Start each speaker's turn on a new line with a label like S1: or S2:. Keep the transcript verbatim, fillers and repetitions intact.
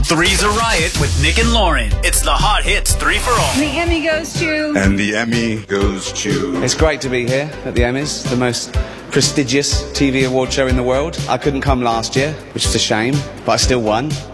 S1: Three's a Riot with Nick and Lauren. It's the Hot Hits Three for All.
S2: The Emmy goes to...
S3: And the Emmy goes to...
S4: It's great to be here at the Emmys, the most prestigious T V award show in the world. I couldn't come last year, which is a shame, but I still won.